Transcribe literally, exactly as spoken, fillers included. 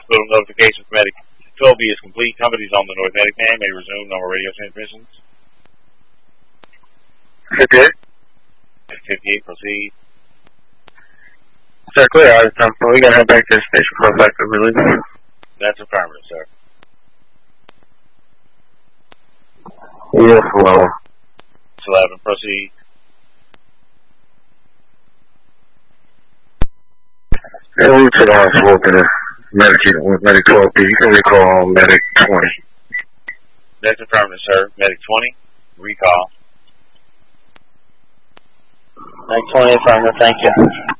hospital notification for Medic twelve B is complete. Companies on the North Medic Man may resume normal radio transmissions. fifty-eight. fifty-eight, proceed. Sir, clear out of time. We gotta head back to the station for a backup release. That's affirmative, sir. Yes, well. eleven, proceed. Yeah, we to the hospital to the medic unit with Medic twelve B. You can recall Medic twenty. That's affirmative, sir. Medic twenty, recall. Medic twenty, affirmative, thank you.